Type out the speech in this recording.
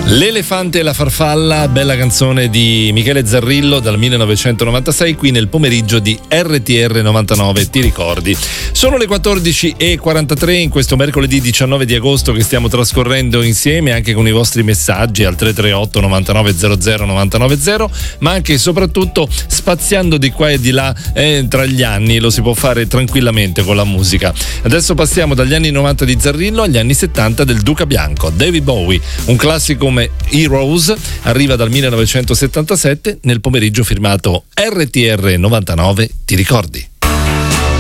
L'elefante e la farfalla, bella canzone di Michele Zarrillo dal 1996 qui nel pomeriggio di RTR 99, ti ricordi? Sono le 14:43 in questo mercoledì 19 di agosto che stiamo trascorrendo insieme anche con i vostri messaggi al 338 99 00 990, ma anche e soprattutto spaziando di qua e di là tra gli anni, lo si può fare tranquillamente con la musica. Adesso passiamo dagli anni 90 di Zarrillo agli anni 70 del Duca Bianco, David Bowie, un classico come Heroes arriva dal 1977 nel pomeriggio firmato RTR 99, ti ricordi?